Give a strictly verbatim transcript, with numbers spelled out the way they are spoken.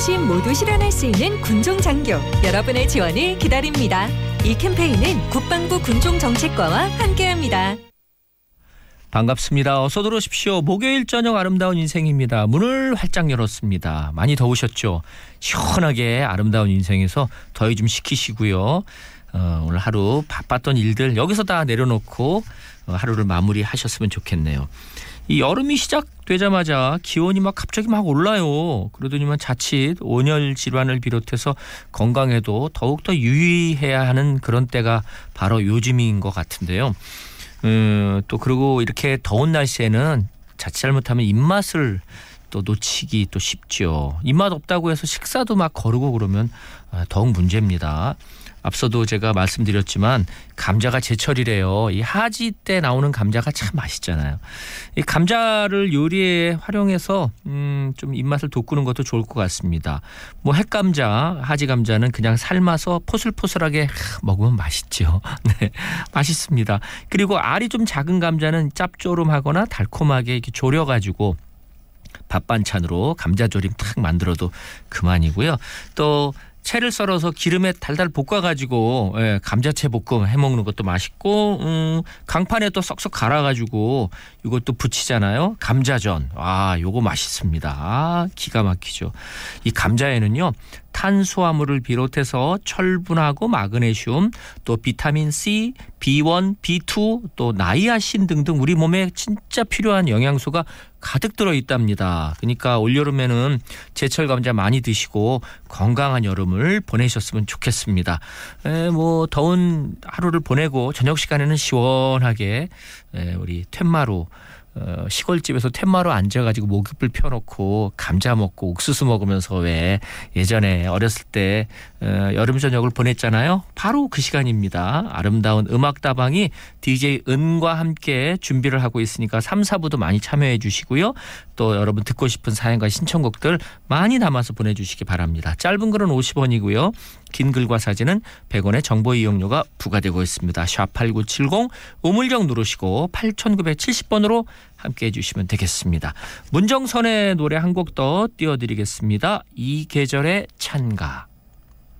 어르신 모두 실현할 수 있는 군종장교 여러분의 지원을 기다립니다. 이 캠페인은 국방부 군종정책과와 함께합니다. 반갑습니다. 어서 들어오십시오. 목요일 저녁 아름다운 인생입니다. 문을 활짝 열었습니다. 많이 더우셨죠? 시원하게 아름다운 인생에서 더위 좀 식히시고요. 어, 오늘 하루 바빴던 일들 여기서 다 내려놓고 어, 하루를 마무리하셨으면 좋겠네요. 이 여름이 시작되자마자 기온이 막 갑자기 막 올라요. 그러더니만 자칫 온열 질환을 비롯해서 건강에도 더욱더 유의해야 하는 그런 때가 바로 요즘인 것 같은데요. 음, 또 그리고 이렇게 더운 날씨에는 자칫 잘못하면 입맛을 또 놓치기 또 쉽죠. 입맛 없다고 해서 식사도 막 거르고 그러면 더욱 문제입니다. 앞서도 제가 말씀드렸지만 감자가 제철이래요. 이 하지 때 나오는 감자가 참 맛있잖아요. 이 감자를 요리에 활용해서 음, 좀 입맛을 돋구는 것도 좋을 것 같습니다. 뭐 햇감자, 하지 감자는 그냥 삶아서 포슬포슬하게 먹으면 맛있죠. 네, 맛있습니다. 그리고 알이 좀 작은 감자는 짭조름하거나 달콤하게 이렇게 졸여가지고 밥 반찬으로 감자조림 탁 만들어도 그만이고요. 또 채를 썰어서 기름에 달달 볶아가지고 예, 감자채 볶음 해먹는 것도 맛있고 음, 강판에 또 썩썩 갈아가지고 이것도 부치잖아요. 감자전. 아, 요거 맛있습니다. 아, 기가 막히죠. 이 감자에는요. 탄수화물을 비롯해서 철분하고 마그네슘, 또 비타민 C, 비 원, 비 투, 또 나이아신 등등 우리 몸에 진짜 필요한 영양소가 가득 들어있답니다. 그러니까 올여름에는 제철 감자 많이 드시고 건강한 여름을 보내셨으면 좋겠습니다. 에, 뭐 더운 하루를 보내고 저녁 시간에는 시원하게 에, 우리 텐마루 어, 시골집에서 텐마루 앉아가지고 목욕불 펴놓고 감자 먹고 옥수수 먹으면서 왜 예전에 어렸을 때 어, 여름 저녁을 보냈잖아요. 바로 그 시간입니다. 아름다운 음악다방이 디제이 은과 함께 준비를 하고 있으니까 삼, 사부도 많이 참여해 주시고요. 또 여러분 듣고 싶은 사연과 신청곡들 많이 담아서 보내주시기 바랍니다. 짧은 글은 오십 원이고요. 긴 글과 사진은 백 원의 정보 이용료가 부과되고 있습니다. 샵팔구칠공 우물정 누르시고 팔천구백칠십 번으로 함께해 주시면 되겠습니다. 문정선의 노래 한 곡 더 띄워드리겠습니다. 이 계절의 찬가.